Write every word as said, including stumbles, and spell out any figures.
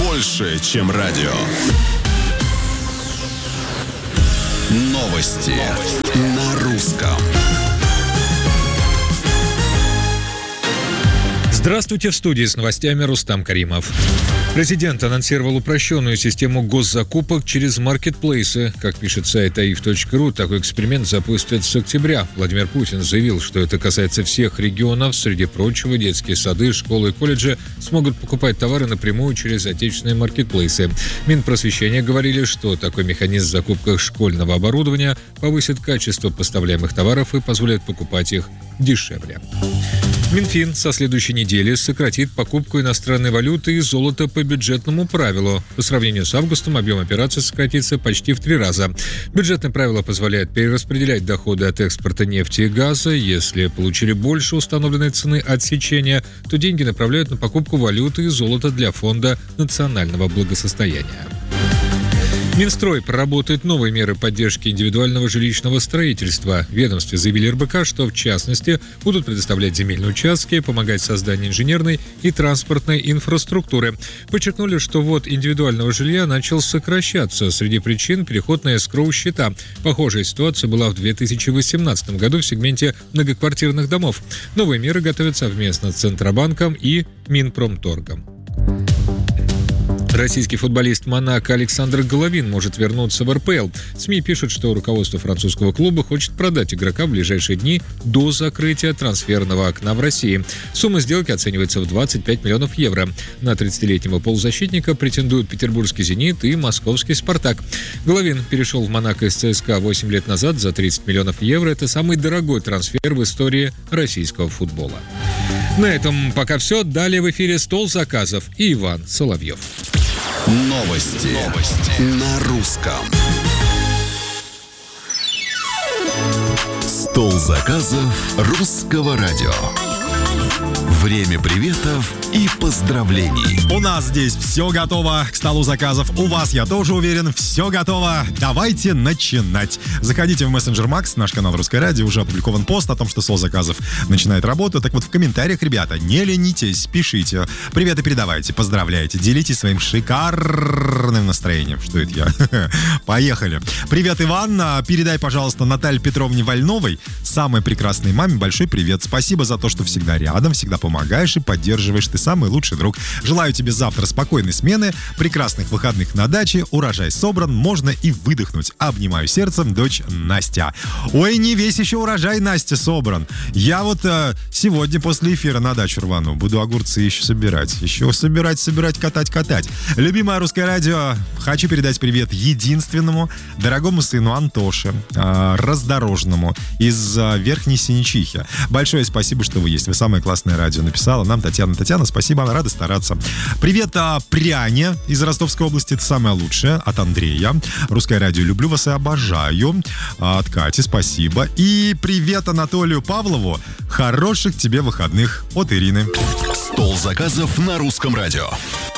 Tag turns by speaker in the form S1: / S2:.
S1: больше, чем радио. Новости на русском.
S2: Здравствуйте, в студии с новостями Рустам Каримов. Президент анонсировал упрощенную систему госзакупок через маркетплейсы. Как пишет сайт аиф точка ру, такой эксперимент запустят с октября. Владимир Путин заявил, что это касается всех регионов. Среди прочего, детские сады, школы и колледжи смогут покупать товары напрямую через отечественные маркетплейсы. Минпросвещения говорили, что такой механизм в закупках школьного оборудования повысит качество поставляемых товаров и позволит покупать их дешевле. Минфин со следующей недели сократит покупку иностранной валюты и золота по бюджетному правилу. По сравнению с августом объем операций сократится почти в три раза. Бюджетное правило позволяет перераспределять доходы от экспорта нефти и газа. Если получили больше установленной цены отсечения, то деньги направляют на покупку валюты и золота для Фонда национального благосостояния. Минстрой проработает новые меры поддержки индивидуального жилищного строительства. В ведомстве заявили эр бэ ка, что в частности будут предоставлять земельные участки, помогать в создании инженерной и транспортной инфраструктуры. Подчеркнули, что ввод индивидуального жилья начал сокращаться. Среди причин – переход на эскроу-счета. Похожая ситуация была в две тысячи восемнадцатом году в сегменте многоквартирных домов. Новые меры готовятся совместно с Центробанком и Минпромторгом. Российский футболист «Монако» Александр Головин может вернуться в эр пэ эл. СМИ пишут, что руководство французского клуба хочет продать игрока в ближайшие дни до закрытия трансферного окна в России. Сумма сделки оценивается в двадцать пять миллионов евро. На тридцатилетнего полузащитника претендуют петербургский «Зенит» и московский «Спартак». Головин перешел в «Монако» из цэ эс ка восемь лет назад за тридцать миллионов евро. Это самый дорогой трансфер в истории российского футбола. На этом пока все. Далее в эфире «Стол заказов» и Иван Соловьев.
S1: Новости, Новости. На русском. Стол заказов русского радио. Время приветов и поздравлений.
S3: У нас здесь все готово к столу заказов. У вас, я тоже уверен, все готово. Давайте начинать. Заходите в мессенджер Макс, наш канал Русское радио. Уже опубликован пост о том, что стол заказов начинает работу. Так вот, в комментариях, ребята, не ленитесь, пишите. Приветы передавайте, поздравляйте, делитесь своим шикарным настроением. Что это я? Поехали. Привет, Иван. Передай, пожалуйста, Наталье Петровне Вольновой, самой прекрасной маме, большой привет. Спасибо за то, что всегда рядом, всегда помогаешь и поддерживаешь. Ты самый лучший друг. Желаю тебе завтра спокойной смены, прекрасных выходных на даче, урожай собран, можно и выдохнуть. Обнимаю сердцем, дочь Настя. Ой, не весь еще урожай, Настя, собран. Я вот э, сегодня после эфира на дачу рвану. Буду огурцы еще собирать. Еще собирать, собирать, катать, катать. Любимое Русское радио, хочу передать привет единственному дорогому сыну Антоше, э, раздорожному, из э, Верхней Синичихи. Большое спасибо, что вы есть. Вы самое классное радио. Написала нам Татьяна. Татьяна, спасибо, рада стараться. Привет, а, Пряне из Ростовской области, это самое лучшее, от Андрея. Русское радио, люблю вас и обожаю. А, от Кати, спасибо. И привет Анатолию Павлову, хороших тебе выходных, от Ирины.
S1: Стол заказов на Русском радио.